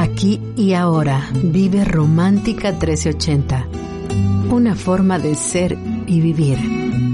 Aquí y ahora vive Romántica 1380. Una forma de ser y vivir.